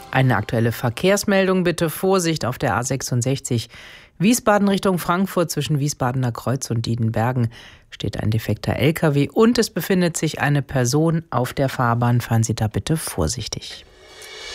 Eine aktuelle Verkehrsmeldung bitte. Vorsicht auf der A66 Wiesbaden Richtung Frankfurt zwischen Wiesbadener Kreuz und Diedenbergen steht ein defekter LKW und es befindet sich eine Person auf der Fahrbahn. Fahren Sie da bitte vorsichtig.